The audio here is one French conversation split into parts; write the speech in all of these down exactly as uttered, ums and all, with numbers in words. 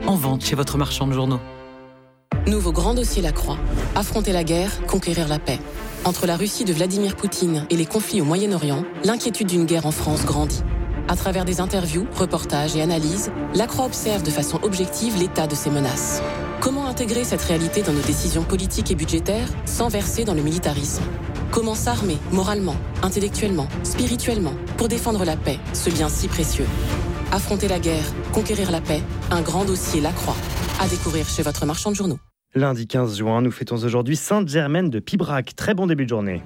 en vente chez votre marchand de journaux. Nouveau grand dossier Lacroix. Affronter la guerre, conquérir la paix. Entre la Russie de Vladimir Poutine et les conflits au Moyen-Orient, l'inquiétude d'une guerre en France grandit. À travers des interviews, reportages et analyses, Lacroix observe de façon objective l'état de ces menaces. Comment intégrer cette réalité dans nos décisions politiques et budgétaires sans verser dans le militarisme ? Comment s'armer moralement, intellectuellement, spirituellement pour défendre la paix, ce bien si précieux ? Affronter la guerre, conquérir la paix, un grand dossier Lacroix. À découvrir chez votre marchand de journaux. Lundi quinze juin, nous fêtons aujourd'hui Sainte-Germaine de Pibrac. Très bon début de journée.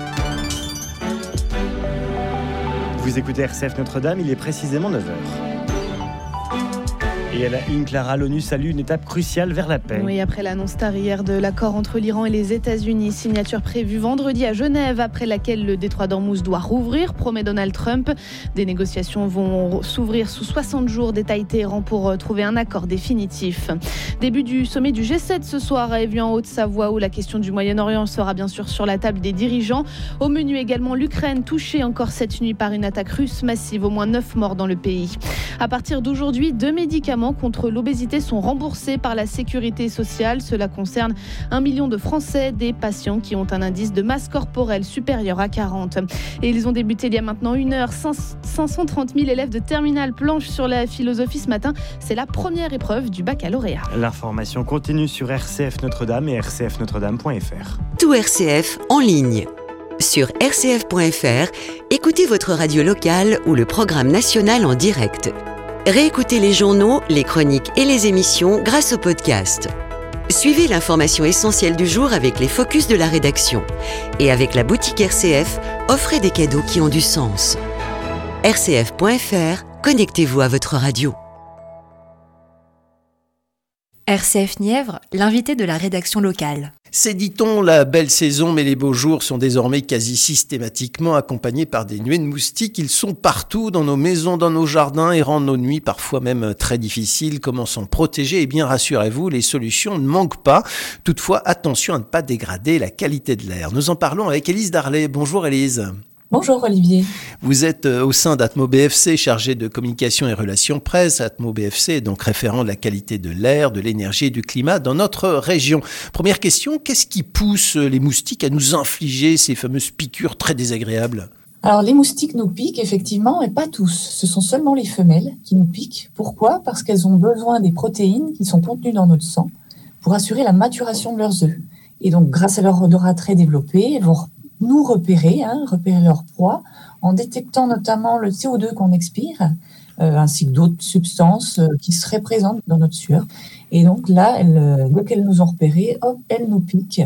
Vous écoutez R C F Notre-Dame, il est précisément neuf heures. Et à la une, Clara, l'ONU salue une étape cruciale vers la paix. Oui, après l'annonce tard hier de l'accord entre l'Iran et les États-Unis, signature prévue vendredi à Genève, après laquelle le détroit d'Ormuz doit rouvrir, promet Donald Trump. Des négociations vont s'ouvrir sous soixante jours, détaille Téhéran pour trouver un accord définitif. Début du sommet du G sept ce soir à Évian en Haute-Savoie, où la question du Moyen-Orient sera bien sûr sur la table des dirigeants. Au menu également l'Ukraine, touchée encore cette nuit par une attaque russe massive, au moins neuf morts dans le pays. À partir d'aujourd'hui, deux médicaments contre l'obésité sont remboursés par la sécurité sociale. Cela concerne un million de Français, des patients qui ont un indice de masse corporelle supérieur à quarante. Et ils ont débuté il y a maintenant une heure. cinq cent trente mille élèves de terminale planchent sur la philosophie ce matin. C'est la première épreuve du baccalauréat. L'information continue sur R C F Notre-Dame et r c f notre dame point f r. Tout R C F en ligne. Sur r c f point f r, écoutez votre radio locale ou le programme national en direct. Réécoutez les journaux, les chroniques et les émissions grâce au podcast. Suivez l'information essentielle du jour avec les focus de la rédaction. Et avec la boutique R C F, offrez des cadeaux qui ont du sens. r c f point f r, connectez-vous à votre radio. R C F Nièvre, l'invité de la rédaction locale. C'est, dit-on, la belle saison, mais les beaux jours sont désormais quasi systématiquement accompagnés par des nuées de moustiques. Ils sont partout, dans nos maisons, dans nos jardins, et rendent nos nuits parfois même très difficiles. Comment s'en protéger ? Eh bien, rassurez-vous, les solutions ne manquent pas. Toutefois, attention à ne pas dégrader la qualité de l'air. Nous en parlons avec Élise Darlet. Bonjour Élise. Bonjour Olivier. Vous êtes au sein d'Atmo B F C, chargé de communication et relations presse. Atmo B F C est donc référent de la qualité de l'air, de l'énergie et du climat dans notre région. Première question, qu'est-ce qui pousse les moustiques à nous infliger ces fameuses piqûres très désagréables ? Alors les moustiques nous piquent effectivement, et pas tous. Ce sont seulement les femelles qui nous piquent. Pourquoi ? Parce qu'elles ont besoin des protéines qui sont contenues dans notre sang pour assurer la maturation de leurs œufs. Et donc grâce à leur odorat très développé, elles vont nous repérer, hein, repérer leur proie, en détectant notamment le C O deux qu'on expire, euh, ainsi que d'autres substances euh, qui seraient présentes dans notre sueur. Et donc là, elles, euh, dès qu'elles nous ont repérés, hop, elles nous piquent.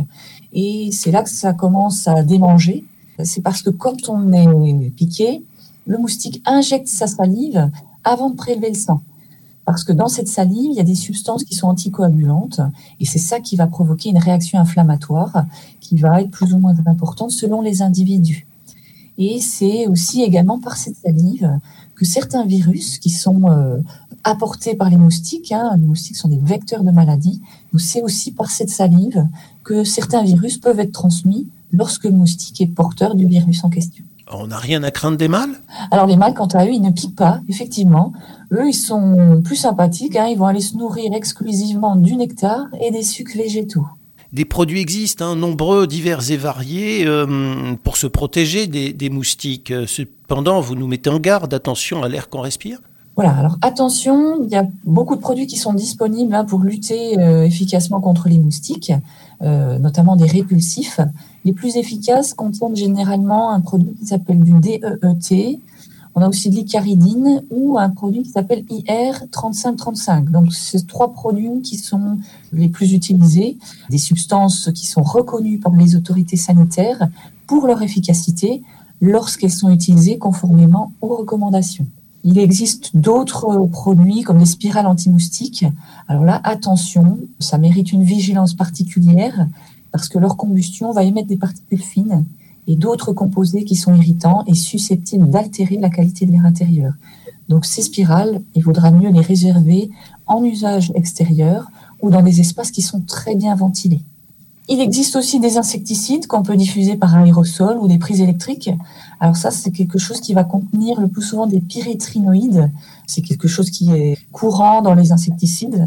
Et c'est là que ça commence à démanger. C'est parce que quand on est piqué, le moustique injecte sa salive avant de prélever le sang. Parce que dans cette salive, il y a des substances qui sont anticoagulantes et c'est ça qui va provoquer une réaction inflammatoire qui va être plus ou moins importante selon les individus. Et c'est aussi également par cette salive que certains virus qui sont euh, apportés par les moustiques, hein, les moustiques sont des vecteurs de maladies, donc c'est aussi par cette salive que certains virus peuvent être transmis lorsque le moustique est porteur du virus en question. On n'a rien à craindre des mâles ? Alors les mâles, quant à eux, ils ne piquent pas, effectivement. Eux, ils sont plus sympathiques, hein, ils vont aller se nourrir exclusivement du nectar et des sucs végétaux. Des produits existent, hein, nombreux, divers et variés, euh, pour se protéger des, des moustiques. Cependant, vous nous mettez en garde, attention à l'air qu'on respire ? Voilà, alors attention, il y a beaucoup de produits qui sont disponibles hein, pour lutter euh, efficacement contre les moustiques, euh, notamment des répulsifs. Les plus efficaces contiennent généralement un produit qui s'appelle du D E E T. On a aussi de l'icaridine ou un produit qui s'appelle I R trente-cinq trente-cinq. Donc, c'est trois produits qui sont les plus utilisés, des substances qui sont reconnues par les autorités sanitaires pour leur efficacité lorsqu'elles sont utilisées conformément aux recommandations. Il existe d'autres produits comme les spirales anti-moustiques. Alors là, attention, ça mérite une vigilance particulière parce que leur combustion va émettre des particules fines et d'autres composés qui sont irritants et susceptibles d'altérer la qualité de l'air intérieur. Donc ces spirales, il vaudra mieux les réserver en usage extérieur ou dans des espaces qui sont très bien ventilés. Il existe aussi des insecticides qu'on peut diffuser par aérosol ou des prises électriques. Alors ça, c'est quelque chose qui va contenir le plus souvent des pyrétrinoïdes. C'est quelque chose qui est courant dans les insecticides.